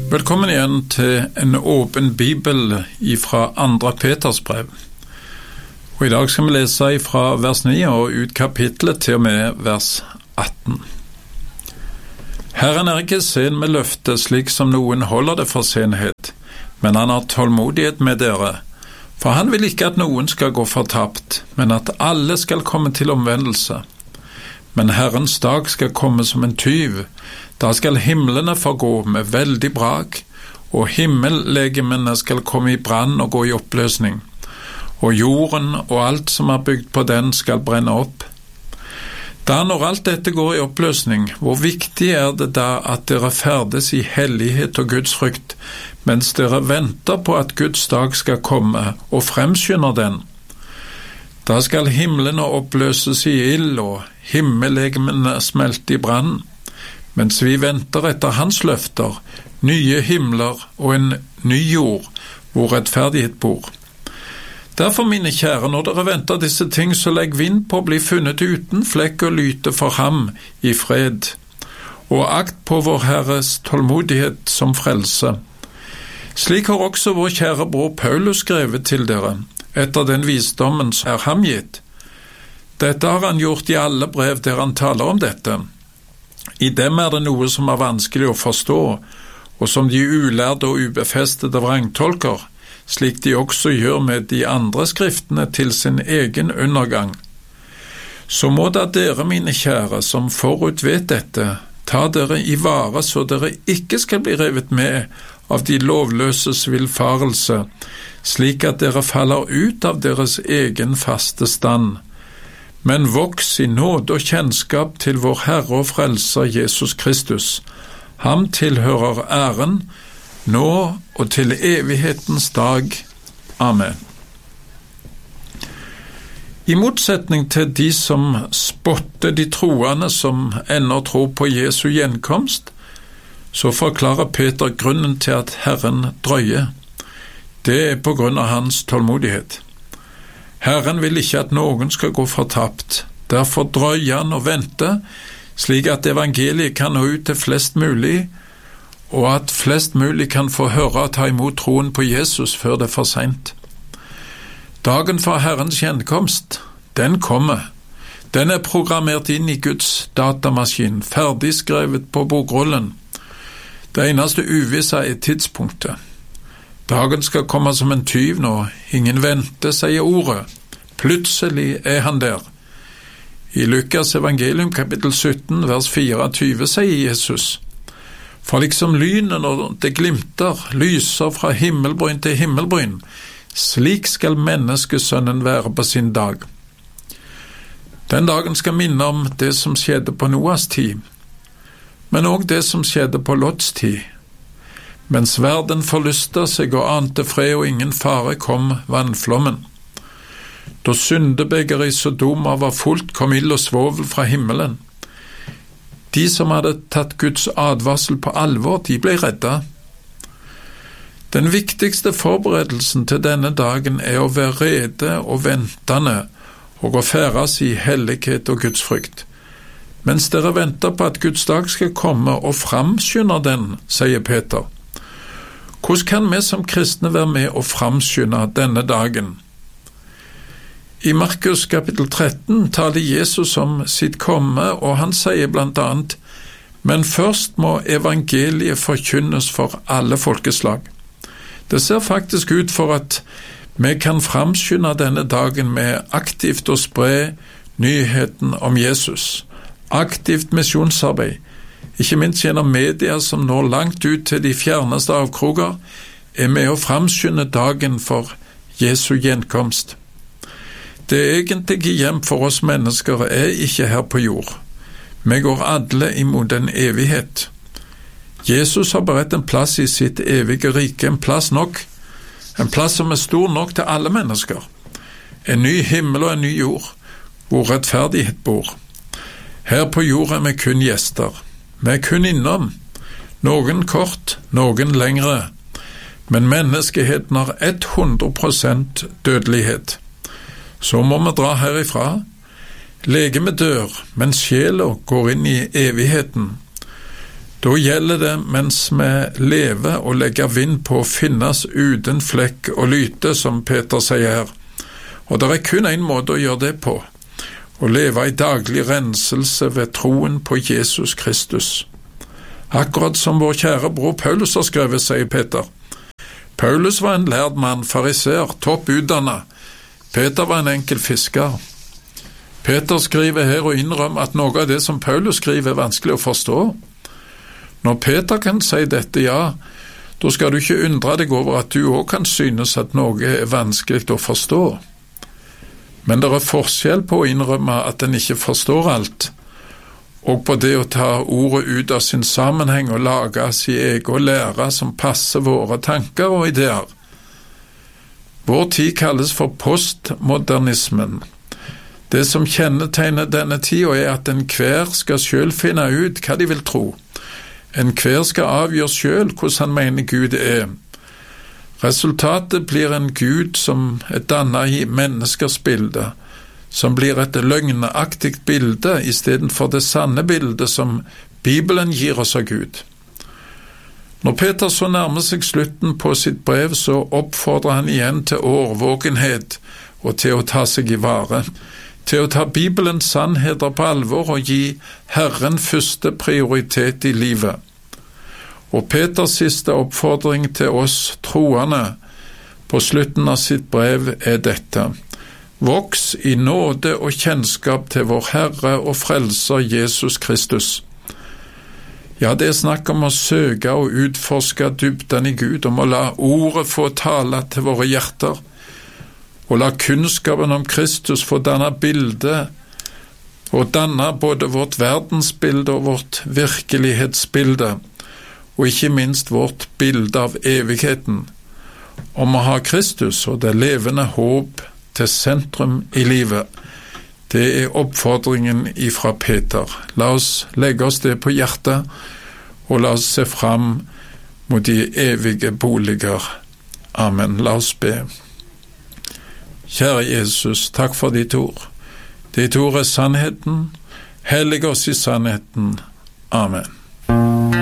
Velkommen igjen til en åpen bibel fra 2. Peters brev. Og i dag skal vi lese fra vers 9 og ut kapitlet til og med vers 18. Herren ikke sen med løftet slik som noen holder det for senhet, men han har tålmodighet med dere, for han vil ikke at noen skal gå fortapt, men at alle skal komme til omvendelse. Men Herrens dag skal komme som en tyv. Da skal himlene forgå med veldig brak, og himmellegemene skal komme i brann og gå i oppløsning, og jorden og alt som er bygd på den skal brenne opp. Da når alt dette går i oppløsning, hvor viktig er det da at dere ferdes i hellighet og Guds frykt, mens dere venter på at Guds dag skal komme og fremskynder den? Da skal himlene oppløses i ild og himmellegemene smelte i brann, mens vi venter etter hans løfter, nye himler og en ny jord, hvor rettferdighet bor. Derfor, mine kjære, når dere venter disse ting, så legg vind på å bli funnet uten flekk og lyte for ham i fred, og akt på vår Herres tålmodighet som frelse. Slik har også vår kjære bror Paulus skrevet til dere, etter den visdommen som er ham gitt. Dette har han gjort i alle brev der han taler om dette. I dem er det noe som er vanskelig å forstå, og som de ulærde og ubefestede vrangtolker, slik de også gjør med de andre skriftene til sin egen undergang. Så må da dere, mine kjære, som forut vet dette, ta dere i vare så dere ikke skal bli revet med av de lovløses villfarelse, slik at dere faller ut av deres egen faste stand. Men voks i nåde og kjennskap til vår Herre og Frelser Jesus Kristus. Ham tilhører æren, nå og til evighetens dag. Amen. I motsetning til de som spotter de troende som ennå tror på Jesu gjenkomst, så forklarer Peter grunnen til at Herren drøyer. Det er på grunn av hans tålmodighet. Herren vil ikke at noen skal gå fortapt. Derfor drøyer han og venter, slik at evangeliet kan nå ut til flest mulig, og at flest mulig kan få høre og ta imot troen på Jesus før det er for sent. Dagen for Herrens gjenkomst, den kommer. Den er programmert inn i Guds datamaskin, ferdig skrevet på bokrullen. Det eneste uvisse er tidspunktet. Dagen skal komme som en tyv når ingen venter, sier ordet. Plutselig er han der. I Lukas evangelium kapittel 17, vers 24, sier Jesus: For liksom lynet når det glimter, lyser fra himmelbryn til himmelbryn, slik skal menneskesønnen være på sin dag. Den dagen skal minne om det som skjedde på Noas tid, men også det som skjedde på Lots tid. Mens verden forlysta seg og ante fred og ingen fare, kom vannflommen. Da syndebegeret i Sodoma var fullt, kom ild og svovel fra himmelen. De som hadde tatt Guds advarsel på alvor, de ble redda. Den viktigste forberedelsen til denne dagen er å være rede og ventende, og å ferdes i hellighet og Guds frykt. Mens dere venter på at Guds dag skal komme og framskynder den, sier Peter. Hvordan kan vi som kristne være med og framskynde denne dagen? I Markus kapittel 13 taler Jesus om sitt komme, og han sier blant annet: Men først må evangeliet forkynnes for alle folkeslag. Det ser faktisk ut for at vi kan framskynde denne dagen med aktivt å spre nyheten om Jesus. Aktivt misjonsarbeid. Ikke minst gjennom media som når langt ut til de fjerneste avkroger, er med å framskynde dagen for Jesu gjenkomst. Det egentlige hjem for oss mennesker er ikke her på jord. Vi går alle imot en evighet. Jesus har beredt en plass i sitt evige rike, en plass nok, en plass som er stor nok til alle mennesker. En ny himmel og en ny jord, hvor rettferdighet bor. Her på jord er vi kun gjester. Vi er kun innom, noen kort, noen lengre, men menneskeheten har 100% dødelighet. Så må vi dra herifra. Legemet dør, men sjela går inn i evigheten. Da gjelder det mens vi lever og legger vind på å finnes uten flekk og lyte, som Peter sier her. Og det kun en måte å gjøre det på, å leve i daglig renselse ved troen på Jesus Kristus. Akkurat som vår kjære bror Paulus har skrevet, sier Peter. Paulus var en lærd mann, fariser, topp utdannet. Peter var en enkel fisker. Peter skriver her og innrømmer at noe av det som Paulus skriver er vanskelig å forstå. Når Peter kan si dette, ja, da skal du ikke undre deg over at du også kan synes at noe er vanskelig å forstå. Men det er forskjell på å innrømme at en ikke forstår alt, og på det å ta ordet ut av sin sammenheng og lage sin egen lære som passer våre tanker og ideer. Vår tid kalles for postmodernismen. Det som kjennetegner denne tida er at enhver skal selv finne ut hva de vil tro. Enhver skal avgjøre selv hvordan han mener Gud er. Resultatet blir en Gud som er dannet i menneskers bilde, som blir et løgnaktig bilde i stedet for det sanne bildet som Bibelen gir oss av Gud. Når Peter så nærmer seg slutten på sitt brev, så oppfordrer han igjen til årvåkenhet og til å ta seg i vare, til å ta Bibelens sannheter på alvor og gi Herren første prioritet i livet. Og Peters siste oppfordring til oss troende på slutten av sitt brev er dette: Voks i nåde og kjennskap til vår Herre og Frelser Jesus Kristus. Ja, det er snakk om å søke og utforske dybden i Gud, om å la ordet få tale til våre hjerter, og la kunnskapen om Kristus få danne bilde, og danne både vårt verdensbilde og vårt virkelighetsbilde, og ikke minst vårt bilde av evigheten, om å ha Kristus og det levende håp til sentrum i livet. Det er oppfordringen ifra Peter. La oss legge oss det på hjertet, og la oss se fram mot de evige boliger. Amen. La oss be. Kjære Jesus, takk for ditt ord. Ditt ord er sannheten. Hellig oss i sannheten. Amen.